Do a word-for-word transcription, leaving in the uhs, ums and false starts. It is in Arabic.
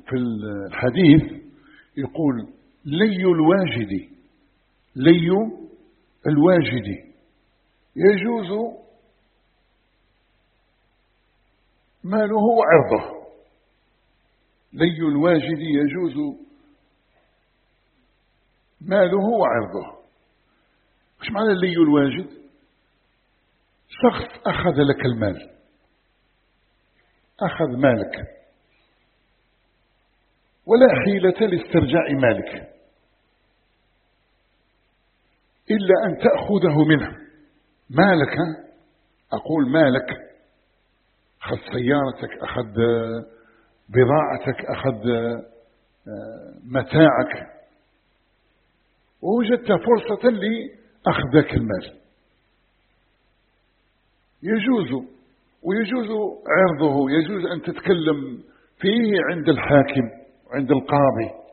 في الحديث يقول لي الواجد، لي الواجد يجوز ماله وعرضه. لي الواجد يجوز ماله وعرضه. ايش معنى لي الواجد؟ شخص أخذ لك المال، أخذ مالك ولا حيلة لاسترجاع مالك إلا أن تأخذه منه. مالك، أقول مالك، أخذ سيارتك، أخذ بضاعتك، أخذ متاعك، ووجدت فرصة لأخذك المال، يجوز ويجوز عرضه، يجوز أن تتكلم فيه عند الحاكم وعند القاضي